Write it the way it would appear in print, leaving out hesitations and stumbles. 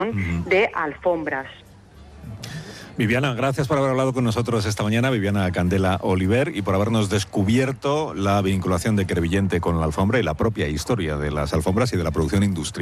de alfombras. Viviana, gracias por haber hablado con nosotros esta mañana, Viviana Candela Oliver, y por habernos descubierto la vinculación de Crevillente con la alfombra y la propia historia de las alfombras y de la producción industrial.